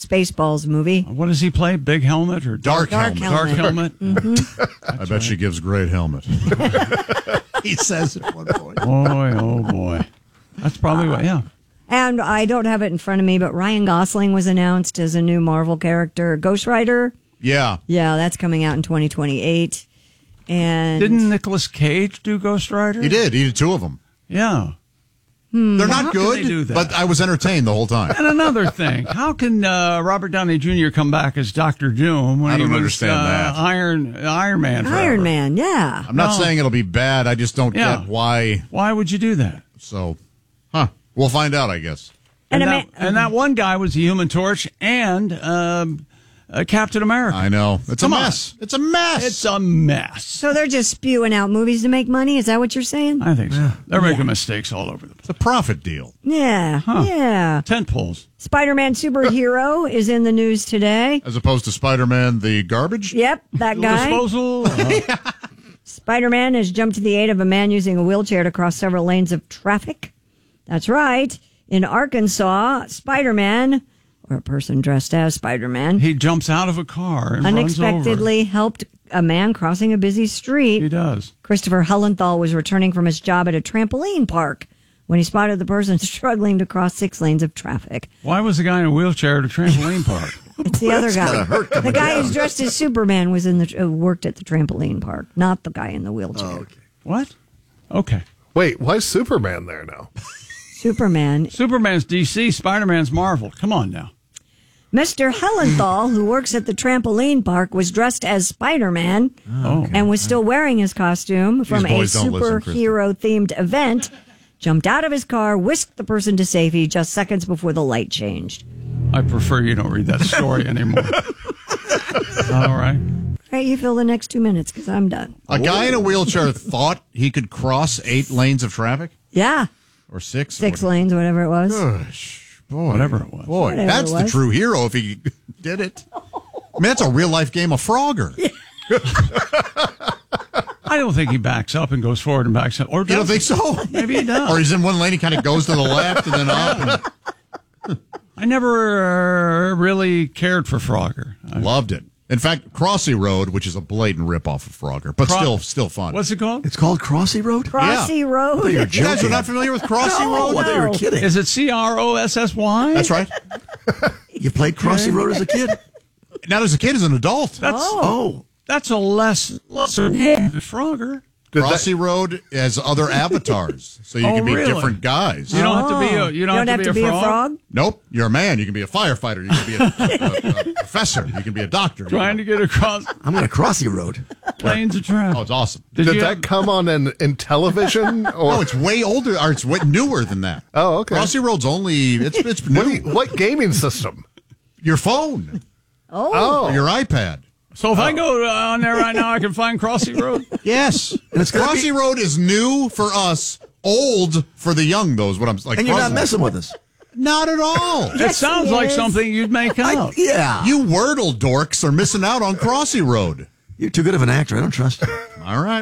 Spaceballs movie. What does he play? Big helmet or Dark helmet. Dark helmet. Mm-hmm. I bet she gives great helmet. He says at one point. Boy, oh boy. That's probably what, yeah. And I don't have it in front of me, but Ryan Gosling was announced as a new Marvel character, Ghost Rider. Yeah. Yeah, that's coming out in 2028. And Didn't Nicolas Cage do Ghost Rider? He did. He did two of them. Yeah. They're How not can good, they do that? but I was entertained the whole time. And another thing, how can Robert Downey Jr. come back as Dr. Doom when I don't he was understand that. Iron Man? Forever? Iron Man, yeah. I'm not saying it'll be bad. I just don't Yeah. get why. Why would you do that? So, we'll find out, I guess. And, And that one guy was the Human Torch and Captain America. I know. It's Come a on. mess. It's a mess. It's a mess. So they're just spewing out movies to make money? Is that what you're saying? I think so. They're making mistakes all over the place. It's a profit deal. Yeah, yeah. Tent poles. Spider-Man superhero is in the news today. As opposed to Spider-Man, the garbage? Yep, that guy. Disposal. Spider-Man has jumped to the aid of a man using a wheelchair to cross several lanes of traffic. That's right. In Arkansas, Spider-Man, or a person dressed as Spider-Man, He jumps out of a car and unexpectedly helped a man crossing a busy street. He does. Christopher Hellenthal was returning from his job at a trampoline park when he spotted the person struggling to cross 6 lanes of traffic. Why was the guy in a wheelchair at a trampoline park? It's the other guy. hurt The coming guy down. who's dressed as Superman was worked at the trampoline park, not the guy in the wheelchair. Oh, okay. What? Okay. Wait, why is Superman there now? Superman. Superman's DC, Spider-Man's Marvel. Come on now. Mr. Hellenthal, who works at the trampoline park, was dressed as Spider-Man and was still wearing his costume from a boys don't listen, Kristen. superhero-themed event, jumped out of his car, whisked the person to safety just seconds before the light changed. I prefer you don't read that story anymore. All right. All right, you fill the next 2 minutes because I'm done. A guy in a wheelchair thought he could cross 8 lanes of traffic? Yeah, Or 6? 6 lanes, whatever it was. Gosh, boy. Whatever it was. Boy, Whatever that's it the was. true hero if he did it. I mean, that's a real-life game of Frogger. I don't think he backs up and goes forward and backs up. Or You don't doesn't. think so? Maybe he does. Or he's in one lane, he kind of goes to the left and then up. I never really cared for Frogger. Loved it. In fact, Crossy Road, which is a blatant ripoff of Frogger, but still fun. What's it called? It's called Crossy Road? Crossy Road. you're You guys are joking. not familiar with Crossy Oh, Road? I thought you were kidding. Is it Crossy? That's right. You played Crossy Road as a kid? Not as a kid, as an adult. That's a lesser name than Frogger. Crossy Road has other avatars, so you Oh, can be really? different guys. You don't have to be a You don't have to be a frog? Nope, you're a man. You can be a firefighter. You can be a professor. You can be a doctor. Trying to get across I'm going to Crossy Road. planes of traffic. Oh, it's awesome. Did that come on in television? Or Oh, it's way older, or it's way newer than that. Oh, okay. Crossy Road's only it's new. what gaming system? Your phone, Oh, or your iPad. So if I go on there right now, I can find Crossy Road? Yes, And it's gonna Crossy Road is new for us, old for the young. Though is what I'm like. And you're not Crossy- messing with us. Not at all. It sounds he like is. something you'd make up. Yeah. You Wordle dorks are missing out on Crossy Road. You're too good of an actor. I don't trust you. All right.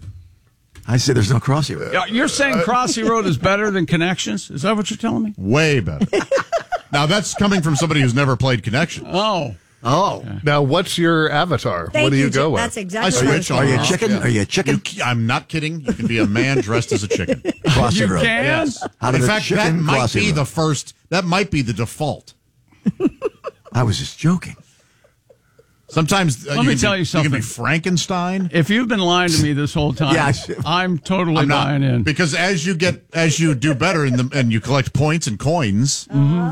I say there's no Crossy Road. Yeah, you're saying Crossy Road is better than Connections? Is that what you're telling me? Way better. Now, that's coming from somebody who's never played Connection. Oh. Oh. now what's your avatar? Thank what do you Jim. go with? That's I exactly what I was switch on Are you a and off, chicken? yeah. Are you a chicken? I'm not kidding. You can be a man dressed as a chicken. Crossy You Road. can? Yes. Out of In the fact, that chicken, might Crossy be Road. the first. That might be the default. I was just joking. Sometimes Let me tell you You can something. be Frankenstein. If you've been lying to me this whole time, Yeah, I'm totally I'm not buying in. because as you do better and you collect points and coins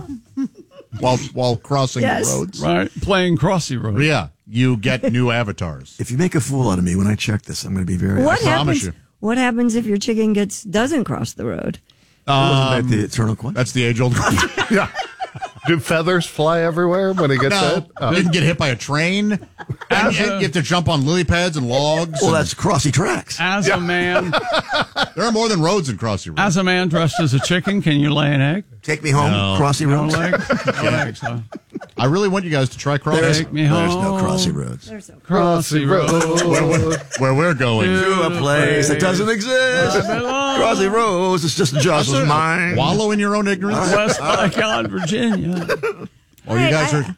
while crossing Yes. the roads. Right? Playing Crossy Road. Yeah, you get new avatars. If you make a fool out of me when I check this, I'm going to be very What promise happens? you. What happens if your chicken doesn't cross the road? Wasn't that the eternal question? That's the age-old question. Yeah. Do feathers fly everywhere when he gets No, hit? Oh. you can get hit by a train. And you have to jump on lily pads and logs. Well, and that's Crossy Tracks. As a man, there are more than roads in Crossy Road. as a man dressed as a chicken, can you lay an egg? Take me home, Crossy No Roads. legs? No legs, huh? I really want you guys to try Crossy. Take me home. There's no Crossy Roads. There's no Crossy Road. Where we're going. To a place that doesn't exist. Crossy Roads. It's just Jocelyn's mind. Wallow in your own ignorance. West Icon, Virginia. Oh, you guys are